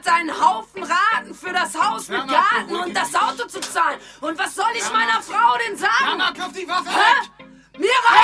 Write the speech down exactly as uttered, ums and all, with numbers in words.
hat einen Haufen Raten für das Haus mit Garten und das Auto zu zahlen. Und was soll ich meiner Frau denn sagen? Jana, wirf die Waffe Hä? weg! Mir reicht